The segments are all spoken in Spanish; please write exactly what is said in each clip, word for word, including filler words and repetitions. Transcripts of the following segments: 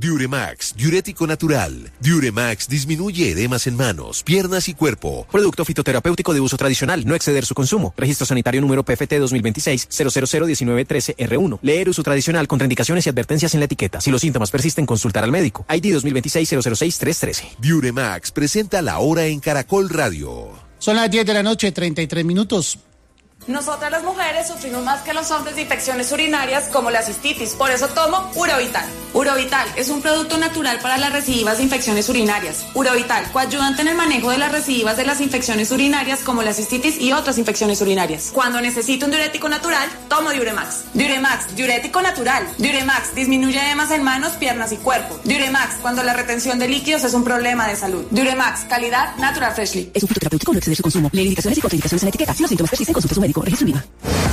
Diuremax, diurético natural. Diuremax disminuye edemas en manos, piernas y cuerpo. Producto fitoterapéutico de uso tradicional, no exceder su consumo. Registro sanitario número P F T dos mil veintiséis cero cero cero diecinueve trece R uno. Leer uso tradicional, contraindicaciones y advertencias en la etiqueta. Si los síntomas persisten, consultar al médico. I D dos mil veintiséis cero cero seis tres trece. Diuremax presenta La Hora en Caracol Radio. Son las diez de la noche, treinta y tres minutos. Nosotras las mujeres sufrimos más que los hombres de infecciones urinarias como la cistitis, por eso tomo Urovital. Urovital es un producto natural para las recidivas de infecciones urinarias. Urovital, coayudante en el manejo de las recidivas de las infecciones urinarias como la cistitis y otras infecciones urinarias. Cuando necesito un diurético natural, tomo Diuremax. Diuremax, diurético natural. Diuremax disminuye edemas en manos, piernas y cuerpo. Diuremax, cuando la retención de líquidos es un problema de salud. Diuremax, calidad Natural Freshly. Es un fitoterapéutico, no exceder su consumo. Lee indicaciones y contraindicaciones en la etiqueta. Si los síntomas persisten, consulte a su médico. Registro INVIMA.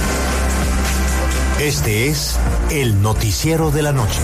Este es el noticiero de la noche.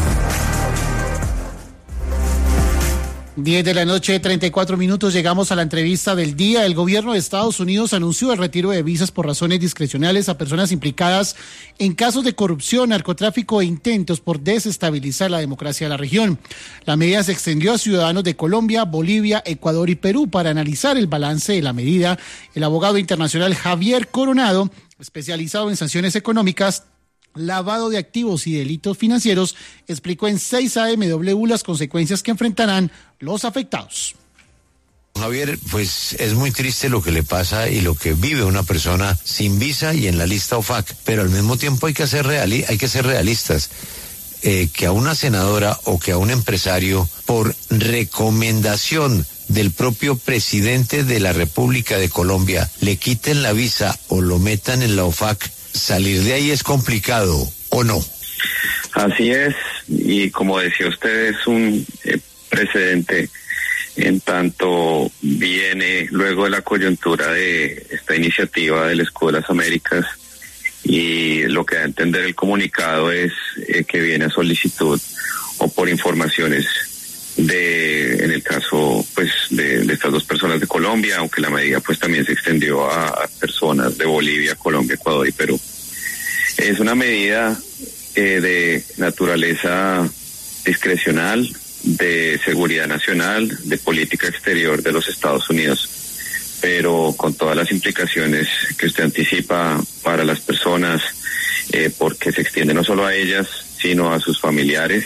diez de la noche, treinta y cuatro minutos, llegamos a la entrevista del día. El gobierno de Estados Unidos anunció el retiro de visas por razones discrecionales a personas implicadas en casos de corrupción, narcotráfico e intentos por desestabilizar la democracia de la región. La medida se extendió a ciudadanos de Colombia, Bolivia, Ecuador y Perú. Para analizar el balance de la medida, el abogado internacional Javier Coronado, especializado en sanciones económicas, lavado de activos y delitos financieros, explicó en seis A M W las consecuencias que enfrentarán los afectados. Javier, pues es muy triste lo que le pasa y lo que vive una persona sin visa y en la lista O F A C, pero al mismo tiempo hay que ser reali- hay que ser realistas. Eh, que a una senadora o que a un empresario, por recomendación del propio presidente de la República de Colombia, le quiten la visa o lo metan en la O F A C, salir de ahí es complicado, ¿o no? Así es, y como decía usted, es un eh, precedente en tanto viene luego de la coyuntura de esta iniciativa del Escudo de las Américas, y lo que da a entender el comunicado es eh, que viene a solicitud o por informaciones de, en el caso pues de, de estas dos personas de Colombia, aunque la medida pues también se extendió a, a personas de Bolivia, Colombia, Ecuador y Perú. Es una medida eh, de naturaleza discrecional, de seguridad nacional, de política exterior de los Estados Unidos, pero con todas las implicaciones que usted anticipa para las personas, eh, porque se extiende no solo a ellas, sino a sus familiares.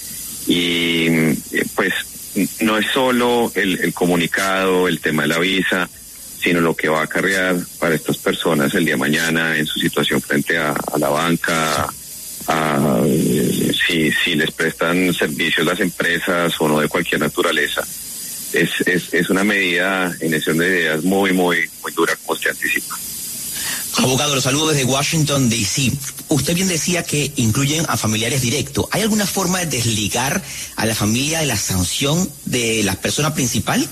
Y pues no es solo el, el comunicado, el tema de la visa, sino lo que va a acarrear para estas personas el día de mañana en su situación frente a, a la banca, a, si, si les prestan servicios las empresas o no de cualquier naturaleza. Es, es, es una medida en ese de ideas muy, muy, muy dura, como usted anticipa. Abogado, los saludo desde Washington, D C Usted bien decía que incluyen a familiares directos. ¿Hay alguna forma de desligar a la familia de la sanción de la persona principal?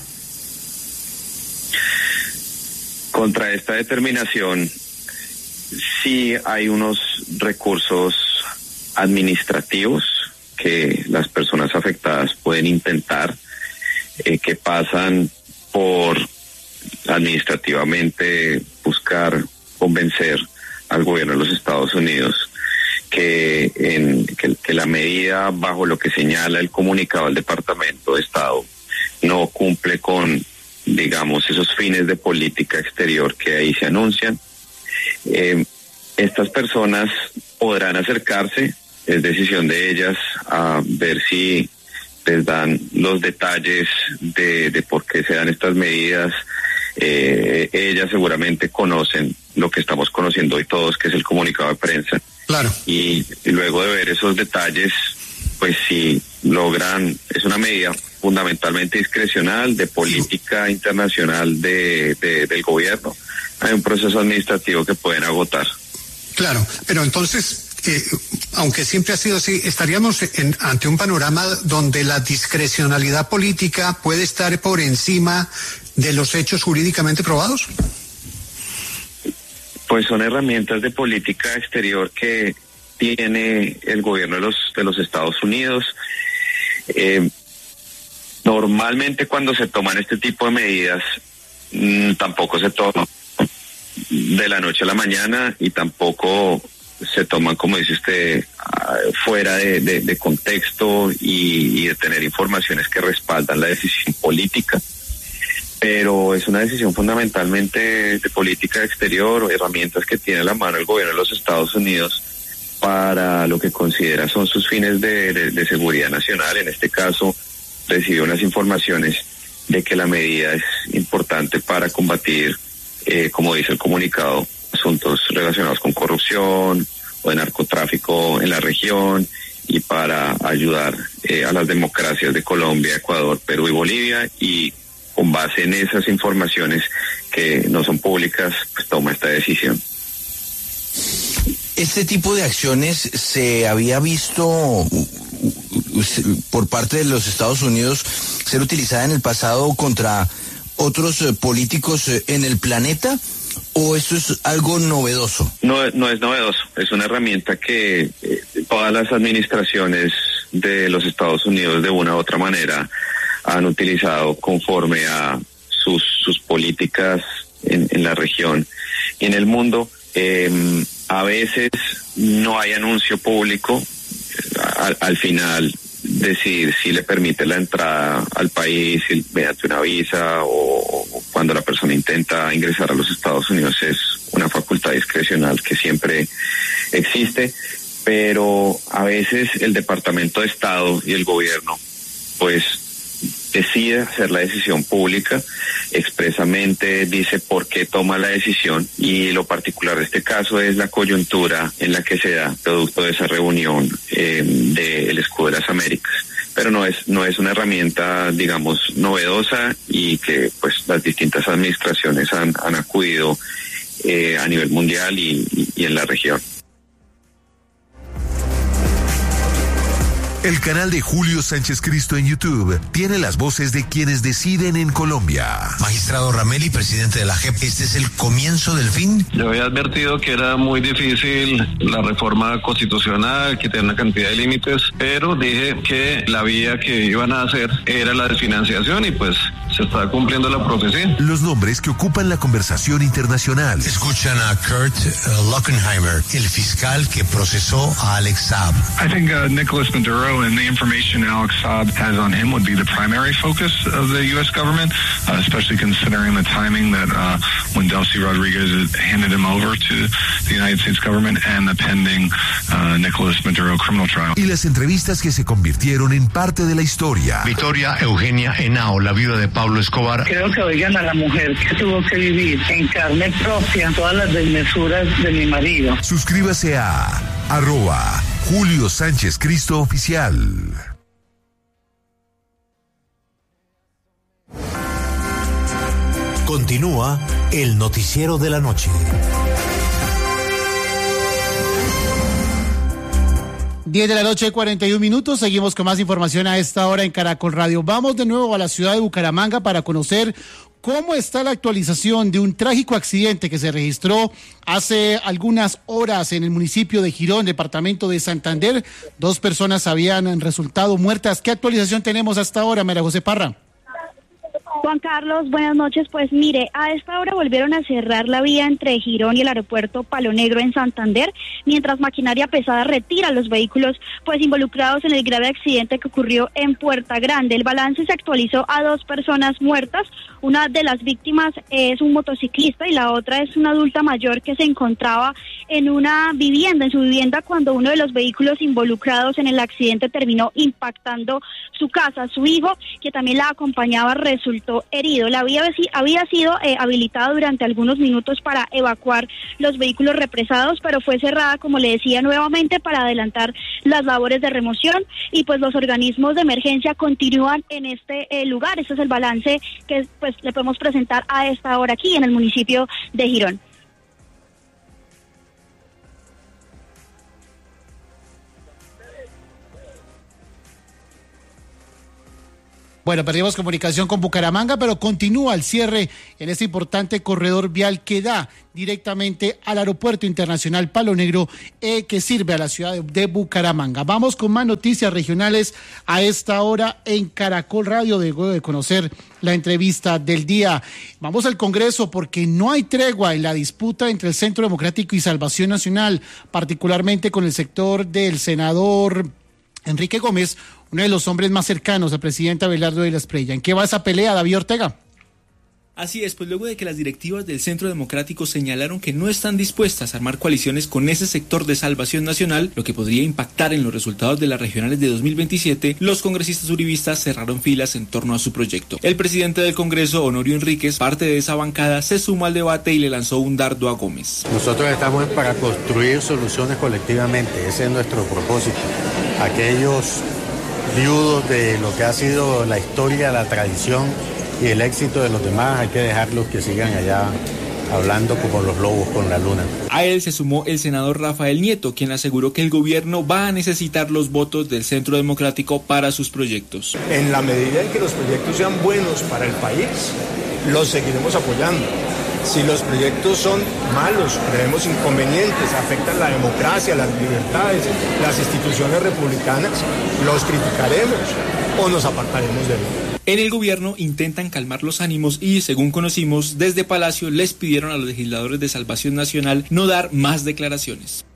Contra esta determinación, sí hay unos recursos administrativos que las personas afectadas pueden intentar, eh, que pasan por administrativamente buscar convencer al gobierno de los Estados Unidos que, en, que, que la medida bajo lo que señala el comunicado del Departamento de Estado no cumple con, digamos, esos fines de política exterior que ahí se anuncian. Eh, estas personas podrán acercarse, es decisión de ellas, a ver si les dan los detalles de, de por qué se dan estas medidas. Eh, ellas seguramente conocen lo que estamos conociendo hoy todos, que es el comunicado de prensa. Claro. Y, y luego de ver esos detalles, pues si logran, es una medida fundamentalmente discrecional de política internacional de, de, del gobierno. Hay un proceso administrativo que pueden agotar. Claro, pero entonces, eh, aunque siempre ha sido así, estaríamos en, ante un panorama donde la discrecionalidad política puede estar por encima de los hechos jurídicamente probados. Pues son herramientas de política exterior que tiene el gobierno de los de los Estados Unidos. Eh, normalmente cuando se toman este tipo de medidas, mmm, tampoco se toman de la noche a la mañana y tampoco se toman, como dice usted, fuera de, de, de contexto y, y de tener informaciones que respaldan la decisión política. Pero es una decisión fundamentalmente de política exterior, herramientas que tiene a la mano el gobierno de los Estados Unidos para lo que considera son sus fines de, de, de seguridad nacional. En este caso, recibió unas informaciones de que la medida es importante para combatir, eh, como dice el comunicado, asuntos relacionados con corrupción o de narcotráfico en la región y para ayudar eh, a las democracias de Colombia, Ecuador, Perú y Bolivia, y con base en esas informaciones que no son públicas, pues toma esta decisión. Este tipo de acciones se había visto por parte de los Estados Unidos ser utilizada en el pasado contra otros políticos en el planeta, ¿o esto es algo novedoso? No, no es novedoso, es una herramienta que eh, todas las administraciones de los Estados Unidos de una u otra manera han utilizado conforme a sus, sus políticas en, en la región y en el mundo. Eh, a veces no hay anuncio público, al, al final decir si le permite la entrada al país si, mediante una visa o, o cuando la persona intenta ingresar a los Estados Unidos es una facultad discrecional que siempre existe, pero a veces el Departamento de Estado y el gobierno pues decide hacer la decisión pública, expresamente dice por qué toma la decisión, y lo particular de este caso es la coyuntura en la que se da producto de esa reunión eh, del Escudo de las Américas. Pero no es no es una herramienta, digamos, novedosa y que pues las distintas administraciones han, han acudido eh, a nivel mundial y, y, y en la región. El canal de Julio Sánchez Cristo en YouTube tiene las voces de quienes deciden en Colombia. Magistrado Rameli, presidente de la J E P, ¿este es el comienzo del fin? Yo había advertido que era muy difícil la reforma constitucional, que tenía una cantidad de límites, pero dije que la vía que iban a hacer era la de financiación y pues se está cumpliendo la profecía. Los nombres que ocupan la conversación internacional. Escuchan a Kurt uh, Lockenheimer, el fiscal que procesó a Alex Saab. I think uh, Nicholas Maduro and the information Alex Saab has on him would be the primary focus of the U S government, uh, especially considering the timing that uh, when Delcy Rodriguez handed him over to the United States government and the pending uh, Nicholas Maduro criminal trial. Y las entrevistas que se convirtieron en parte de la historia. Victoria Eugenia Henao, la viuda de Pablo Escobar. Creo que oigan a la mujer que tuvo que vivir en carne propia todas las desmesuras de mi marido. Suscríbase a arroba Julio Sánchez Cristo Oficial. Continúa el noticiero de la noche. diez de la noche, cuarenta y un minutos. Seguimos con más información a esta hora en Caracol Radio. Vamos de nuevo a la ciudad de Bucaramanga para conocer cómo está la actualización de un trágico accidente que se registró hace algunas horas en el municipio de Girón, departamento de Santander. Dos personas habían resultado muertas. ¿Qué actualización tenemos hasta ahora, María José Parra? Juan Carlos, buenas noches. Pues mire, a esta hora volvieron a cerrar la vía entre Girón y el aeropuerto Palo Negro en Santander, mientras maquinaria pesada retira los vehículos pues involucrados en el grave accidente que ocurrió en Puerta Grande. El balance se actualizó a dos personas muertas. Una de las víctimas es un motociclista y la otra es una adulta mayor que se encontraba en una vivienda, en su vivienda, cuando uno de los vehículos involucrados en el accidente terminó impactando su casa. Su hijo, que también la acompañaba, resultó herido. La vía había sido eh, habilitada durante algunos minutos para evacuar los vehículos represados, pero fue cerrada, como le decía, nuevamente para adelantar las labores de remoción, y pues los organismos de emergencia continúan en este eh, lugar. Este es el balance que pues le podemos presentar a esta hora aquí en el municipio de Girón. Bueno, perdimos comunicación con Bucaramanga, pero continúa el cierre en este importante corredor vial que da directamente al Aeropuerto Internacional Palo Negro, eh, que sirve a la ciudad de, de Bucaramanga. Vamos con más noticias regionales a esta hora en Caracol Radio, luego de conocer la entrevista del día. Vamos al Congreso porque no hay tregua en la disputa entre el Centro Democrático y Salvación Nacional, particularmente con el sector del senador Enrique Gómez, uno de los hombres más cercanos al presidente Abelardo de la Espriella. ¿En qué va esa pelea, David Ortega? Así es, pues luego de que las directivas del Centro Democrático señalaron que no están dispuestas a armar coaliciones con ese sector de Salvación Nacional, lo que podría impactar en los resultados de las regionales de dos mil veintisiete, los congresistas uribistas cerraron filas en torno a su proyecto. El presidente del Congreso, Honorio Enríquez, parte de esa bancada, se sumó al debate y le lanzó un dardo a Gómez. Nosotros estamos para construir soluciones colectivamente, ese es nuestro propósito. Aquellos viudos de lo que ha sido la historia, la tradición y el éxito de los demás, hay que dejarlos que sigan allá hablando como los lobos con la luna. A él se sumó el senador Rafael Nieto, quien aseguró que el gobierno va a necesitar los votos del Centro Democrático para sus proyectos. En la medida en que los proyectos sean buenos para el país, los seguiremos apoyando. Si los proyectos son malos, tenemos inconvenientes, afectan la democracia, las libertades, las instituciones republicanas, los criticaremos o nos apartaremos de ellos. En el gobierno intentan calmar los ánimos y, según conocimos, desde Palacio les pidieron a los legisladores de Salvación Nacional no dar más declaraciones.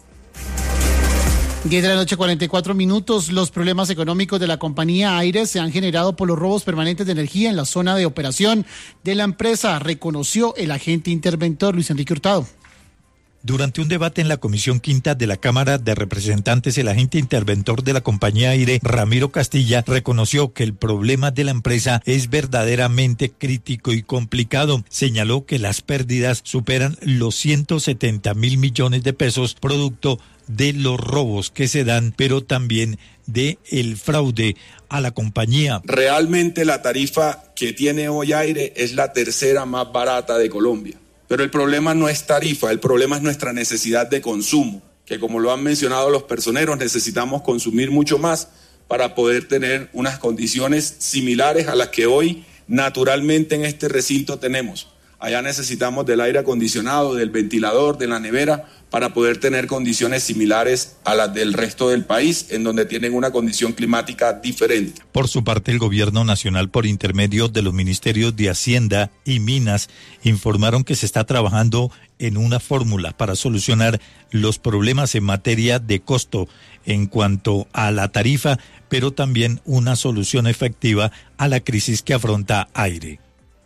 diez de la noche, cuarenta y cuatro minutos. Los problemas económicos de la compañía Aire se han generado por los robos permanentes de energía en la zona de operación de la empresa, reconoció el agente interventor Luis Enrique Hurtado. Durante un debate en la Comisión Quinta de la Cámara de Representantes, el agente interventor de la compañía Aire, Ramiro Castilla, reconoció que el problema de la empresa es verdaderamente crítico y complicado. Señaló que las pérdidas superan los ciento setenta mil millones de pesos, producto de los robos que se dan, pero también de el fraude a la compañía. Realmente la tarifa que tiene hoy Aire es la tercera más barata de Colombia. Pero el problema no es tarifa, el problema es nuestra necesidad de consumo, que como lo han mencionado los personeros, necesitamos consumir mucho más para poder tener unas condiciones similares a las que hoy naturalmente en este recinto tenemos. Allá necesitamos del aire acondicionado, del ventilador, de la nevera, para poder tener condiciones similares a las del resto del país, en donde tienen una condición climática diferente. Por su parte, el Gobierno Nacional, por intermedio de los Ministerios de Hacienda y Minas, informaron que se está trabajando en una fórmula para solucionar los problemas en materia de costo en cuanto a la tarifa, pero también una solución efectiva a la crisis que afronta Aire.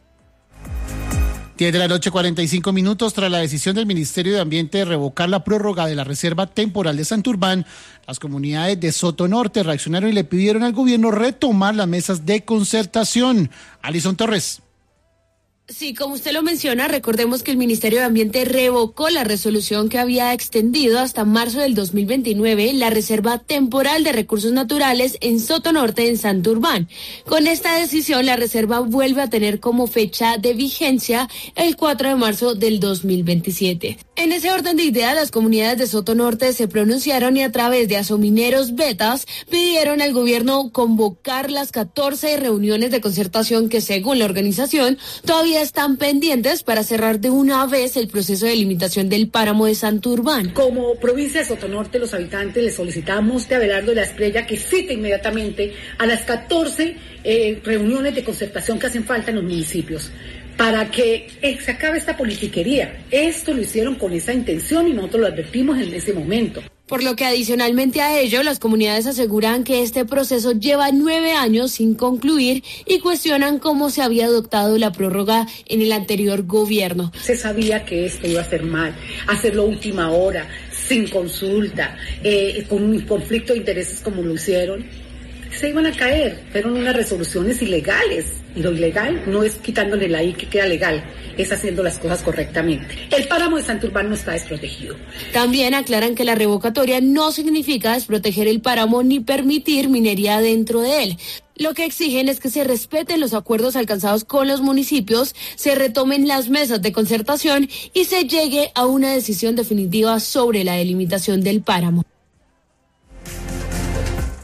diez de la noche, cuarenta y cinco minutos. Tras la decisión del Ministerio de Ambiente de revocar la prórroga de la Reserva Temporal de Santurbán, las comunidades de Soto Norte reaccionaron y le pidieron al gobierno retomar las mesas de concertación. Alison Torres. Sí, como usted lo menciona, recordemos que el Ministerio de Ambiente revocó la resolución que había extendido hasta marzo del dos mil veintinueve la Reserva Temporal de Recursos Naturales en Soto Norte, en Santurbán. Con esta decisión, la reserva vuelve a tener como fecha de vigencia el cuatro de marzo del dos mil veintisiete. En ese orden de ideas, las comunidades de Soto Norte se pronunciaron y a través de Asomineros Betas pidieron al gobierno convocar las catorce reuniones de concertación que, según la organización, todavía están pendientes para cerrar de una vez el proceso de limitación del páramo de Santurbán. Como provincia de Soto Norte, los habitantes le solicitamos a Abelardo de la Espriella que cite inmediatamente a las catorce eh, reuniones de concertación que hacen falta en los municipios, para que eh, se acabe esta politiquería. Esto lo hicieron con esa intención y nosotros lo advertimos en ese momento. Por lo que adicionalmente a ello, las comunidades aseguran que este proceso lleva nueve años sin concluir y cuestionan cómo se había adoptado la prórroga en el anterior gobierno. Se sabía que esto iba a ser mal, hacerlo a última hora, sin consulta, eh, con un conflicto de intereses como lo hicieron. Se iban a caer, fueron unas resoluciones ilegales, y lo ilegal no es quitándole la I que queda legal, es haciendo las cosas correctamente. El páramo de Santurbán no está desprotegido. También aclaran que la revocatoria no significa desproteger el páramo ni permitir minería dentro de él. Lo que exigen es que se respeten los acuerdos alcanzados con los municipios, se retomen las mesas de concertación y se llegue a una decisión definitiva sobre la delimitación del páramo.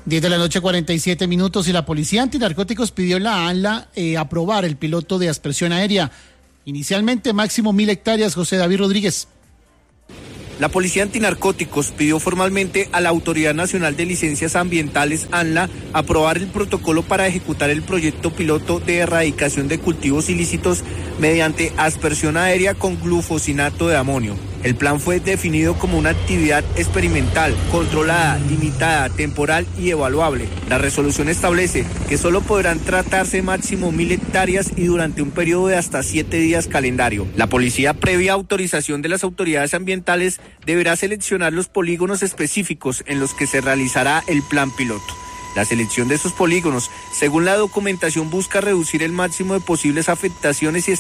diez de la noche, cuarenta y siete minutos, y la Policía Antinarcóticos pidió en la ANLA eh, aprobar el piloto de aspersión aérea. Inicialmente máximo mil hectáreas. José David Rodríguez. La Policía Antinarcóticos pidió formalmente a la Autoridad Nacional de Licencias Ambientales, ANLA, aprobar el protocolo para ejecutar el proyecto piloto de erradicación de cultivos ilícitos mediante aspersión aérea con glufosinato de amonio. El plan fue definido como una actividad experimental, controlada, limitada, temporal y evaluable. La resolución establece que solo podrán tratarse máximo mil hectáreas y durante un periodo de hasta siete días calendario. La policía, previa autorización de las autoridades ambientales, deberá seleccionar los polígonos específicos en los que se realizará el plan piloto. La selección de esos polígonos, según la documentación, busca reducir el máximo de posibles afectaciones y